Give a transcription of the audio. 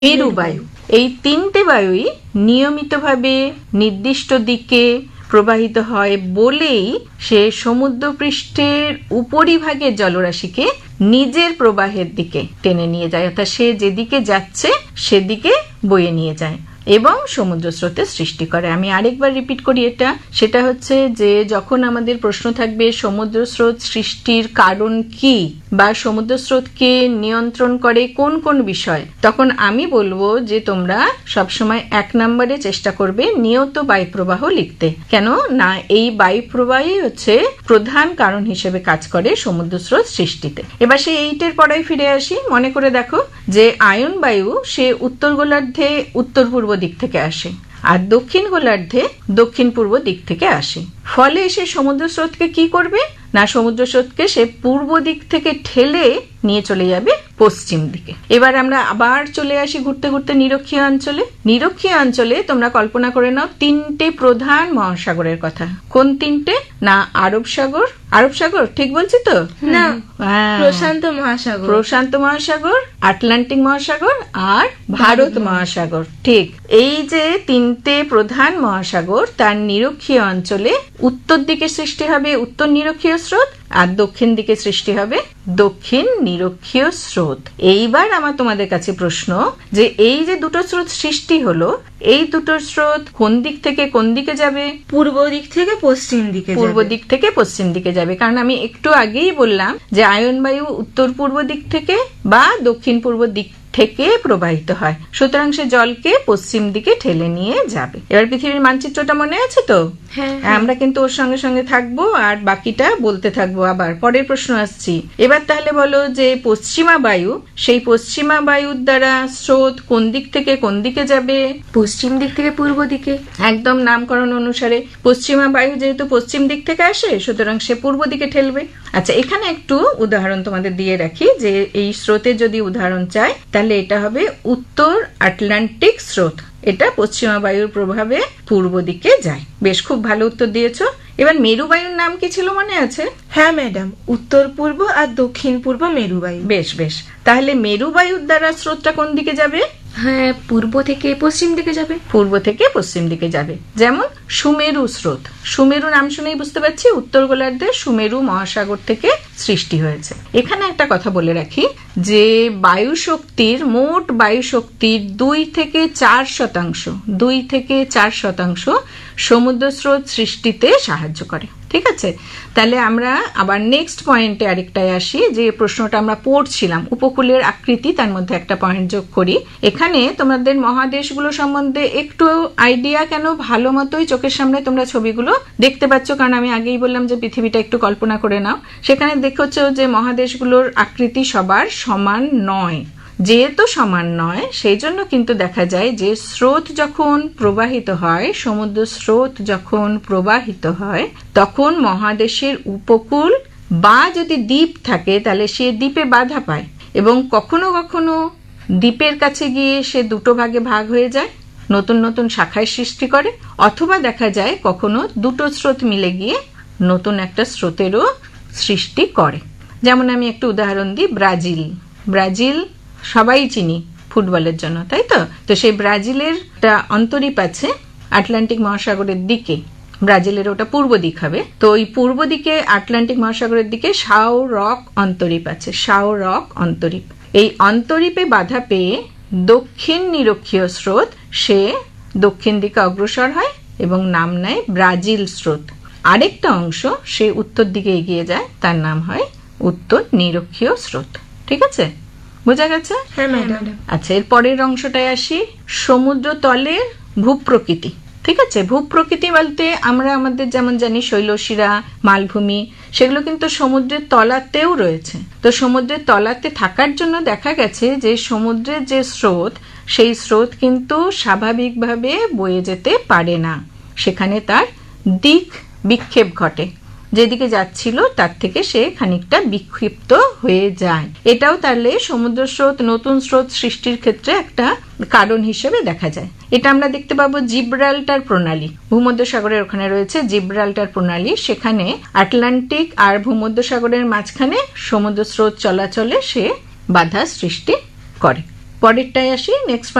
মেরুবায়ু। এই তিনটে বায়ুই নিয়মিতভাবে নির্দিষ্ট দিকে প্রবাহিত হয় বলেই সে সমুদ্রপৃষ্ঠের উপরিভাগের জলরাশিকে নিজের প্রবাহের দিকে টেনে নিয়ে যায়, অর্থাৎ সে যেদিকে যাচ্ছে সেদিকে বয়ে নিয়ে যায় এবং সমুদ্র স্রোতের সৃষ্টি করে। আমি আরেকবার রিপিট করি এটা, সেটা হচ্ছে যে যখন আমাদের প্রশ্ন থাকবে সমুদ্র স্রোত সৃষ্টির কারণ কি বা সমুদ্র স্রোতকে নিয়ন্ত্রণ করে কোন কোন বিষয়, তখন আমি বলবো যে তোমরা সবসময় 1 নম্বরে চেষ্টা করবে নিয়ত বায়ুপ্রবাহ লিখতে। কেন না, এই বায়ুপ্রবাহই হচ্ছে প্রধান কারণ হিসেবে কাজ করে সমুদ্র স্রোত সৃষ্টিতে। এবার সেই 8 পড়ায় ফিরে আসি। মনে করে দেখো যে আয়ন বায়ু সে উত্তর গোলার্ধে উত্তর পূর্ব দিক থেকে আসে আর দক্ষিণ গোলার্ধে দক্ষিণ পূর্ব দিক থেকে আসে। ফলে সে সমুদ্র স্রোতকে কি করবে না, সমুদ্র স্রোতকে সে পূর্ব দিক থেকে ঠেলে নিয়ে চলে যাবে পশ্চিম দিকে। এবার আমরা আবার চলে আসি ঘুরতে ঘুরতে নিরক্ষীয় অঞ্চলে। নিরক্ষীয় অঞ্চলে তোমরা কল্পনা করে নাও 3টে প্রধান মহাসাগরের কথা। কোন 3টে না, আরব সাগর, আরব সাগর ঠিক বলছি তো না, প্রশান্ত মহাসাগর, প্রশান্ত মহাসাগর, আটলান্টিক মহাসাগর আর ভারত মহাসাগর। ঠিক, এই যে 3টে প্রধান মহাসাগর তার নিরক্ষীয় অঞ্চলে উত্তর দিকে সৃষ্টি হবে উত্তর নিরক্ষীয় স্রোত আর দক্ষিণ দিকে সৃষ্টি হবে দক্ষিণ নিরক্ষীয় স্রোত। এইবার আমার তোমাদের কাছে প্রশ্ন যে এই যে দুটো স্রোত সৃষ্টি হলো, এই দুটো স্রোত কোন দিক থেকে কোন দিকে যাবে? পূর্ব দিক থেকে পশ্চিম দিকে, পূর্ব দিক থেকে পশ্চিম দিকে যাবে। কারণ আমি একটু আগেই বললাম যে আয়ন বায়ু উত্তর পূর্ব দিক থেকে বা দক্ষিণ পূর্ব দিক থেকে প্রবাহিত হয়, সুতরাং সে জলকে পশ্চিম দিকে ঠেলে নিয়ে যাবে। এবার পৃথিবীর মানচিত্রটা মনে আছে তো? হ্যাঁ, আমরা কিন্তু ওর সঙ্গে সঙ্গে থাকবো আর বাকিটা বলতে থাকবো। আবার পরের প্রশ্ন আসছি। এবার তাহলে বলো যে পশ্চিমা বায়ু, সেই পশ্চিমা বায়ুর দ্বারা স্রোত কোন দিক থেকে কোন দিকে যাবে? পশ্চিম দিক থেকে পূর্ব দিকে, একদম নামকরণ অনুসারে। পশ্চিমা বায়ু যেহেতু পশ্চিম দিক থেকে আসে, সুতরাং সে পূর্ব দিকে ঠেলবে। আচ্ছা, এখানে একটু উদাহরণ তোমাদের দিয়ে রাখি যে এই স্রোতের যদি উদাহরণ চাই তাহলে এটা হবে উত্তর আটলান্টিক স্রোত। এটা পশ্চিমা বায়ুর প্রভাবে পূর্ব দিকে যায়। বেশ, খুব ভালো উত্তর দিয়েছো। এবার মেরুবায়ুর নাম কি ছিল মনে আছে? হ্যাঁ ম্যাডাম, উত্তর পূর্ব আর দক্ষিণ পূর্ব মেরুবায়ু। বেশ বেশ, তাহলে মেরুবায়ুর দ্বারা স্রোতটা কোন দিকে যাবে? হ্যাঁ, পূর্ব থেকে পশ্চিম দিকে যাবে। পূর্ব থেকে পশ্চিম দিকে যাবে। যেমন সুমেরু স্রোত, সুমেরু নাম শুনেই বুঝতে পারছি উত্তর গোলার্ধে সুমেরু মহাসাগর থেকে সৃষ্টি হয়েছে। এখানে একটা কথা বলে রাখি যে বায়ু শক্তির, মোট বায়ু শক্তির 2 থেকে 4% সমুদ্র স্রোত সৃষ্টিতে সাহায্য করে। ঠিক আছে, তাহলে আমরা আবার নেক্সট পয়েন্টে আরেকটায় আসি। যে প্রশ্নটা আমরা পড়ছিলাম উপকূলের আকৃতি, তার মধ্যে একটা পয়েন্ট যোগ করি। এখানে তোমাদের মহাদেশগুলো সম্বন্ধে একটু আইডিয়া, কেন ভালো মতোই চোখের সামনে তোমরা ছবিগুলো দেখতে পাচ্ছ, কারণ আমি আগেই বললাম যে পৃথিবীটা একটু কল্পনা করে নাও। সেখানে দেখছ যে মহাদেশগুলোর আকৃতি সবার সমান নয়। যেহেতু সমান নয়, সেই জন্য কিন্তু দেখা যায় যে স্রোত যখন প্রবাহিত হয়, সমুদ্র স্রোত যখন প্রবাহিত হয়, তখন মহাদেশের উপকূল বা যদি দ্বীপ থাকে তাহলে সে দ্বীপে বাধা পায় এবং কখনো কখনো দ্বীপের কাছে গিয়ে সে দুটো ভাগে ভাগ হয়ে যায়, নতুন নতুন শাখায় সৃষ্টি করে, অথবা দেখা যায় কখনো দুটো স্রোত মিলে গিয়ে নতুন একটা স্রোতেরও সৃষ্টি করে। যেমন আমি একটু উদাহরণ দিই, ব্রাজিল সবাই চিনি ফুটবলের জন্য, তাই তো? তো সেই ব্রাজিলের একটা অন্তরীপ আছে আটলান্টিক মহাসাগরের দিকে, ব্রাজিলের ওটা পূর্ব দিক হবে। তো ওই পূর্ব দিকে আটলান্টিক মহাসাগরের দিকে সাও রক অন্তরীপ আছে, সাও রক অন্তরীপ। এই অন্তরীপে বাধা পেয়ে দক্ষিণ নিরক্ষীয় স্রোত সে দক্ষিণ দিকে অগ্রসর হয় এবং নাম নেয় ব্রাজিল স্রোত। আরেকটা অংশ সে উত্তর দিকে এগিয়ে যায়, তার নাম হয় উত্তর নিরক্ষীয় স্রোত। ঠিক আছে, বোঝা গেছে? হ্যাঁ ম্যাডাম। আচ্ছা, এর পরের অংশটায় আসি, সমুদ্র তলের ভূপ্রকৃতি। ঠিক আছে, ভূপ্রকৃতি বলতে আমরা আমাদের যেমন জানি শৈলশিরা, মালভূমি, সেগুলো কিন্তু সমুদ্রের তলাতেও রয়েছে। তো সমুদ্রের তলাতে থাকার জন্য দেখা গেছে যে সমুদ্রের যে স্রোত, সেই স্রোত কিন্তু স্বাভাবিকভাবে বয়ে যেতে পারে না, সেখানে তার দিক বিক্ষেপ ঘটে, যেদিকে যাচ্ছিল তার থেকে সে খানিকটা বিক্ষিপ্ত হয়ে যায়। এটাও তাহলে সমুদ্র স্রোত, নতুন স্রোত সৃষ্টির ক্ষেত্রে একটা কারণ হিসেবে দেখা যায়। এটা আমরা দেখতে পাবো জিব্রাল্টার প্রণালী, ভূমধ্যসাগরের ওখানে রয়েছে জিব্রাল্টার প্রণালী। সেখানে আটলান্টিক আর ভূমধ্যসাগরের মাঝখানে সমুদ্র স্রোত চলাচলে সে বাধা সৃষ্টি করে। পরেরটায় আসি, নেক্সট